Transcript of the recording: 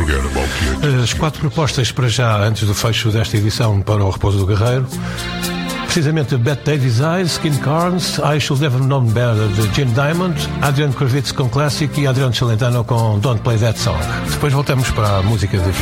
As 4 propostas para já, antes do fecho desta edição para o Repouso do Guerreiro. Precisamente Bette Davis Eyes, Skin Carnes, I Should Never Known Better de Jane Diamond, Adrian Kravitz com Classic e Adriano Celentano com Don't Play That Song. Depois voltamos para a música de